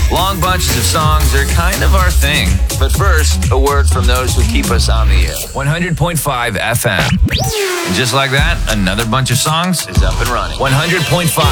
Long bunches of songs are kind of our thing. But first, a word from those who keep us on the air. 100.5 FM. And just like that, another bunch of songs is up and running. 100.5